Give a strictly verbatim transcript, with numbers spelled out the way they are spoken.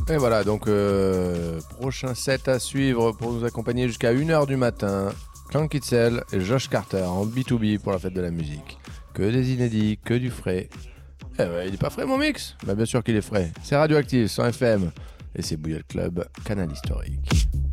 Et voilà, donc euh, prochain set à suivre pour nous accompagner jusqu'à une heure du matin. Clan Kitzel et Josh Carter en B deux B pour la fête de la musique. Que des inédits, que du frais. Eh ouais, il est pas frais mon mix? Bah bien sûr qu'il est frais. C'est Radioactive, cent F M. Et c'est Bouillot Club, canal historique.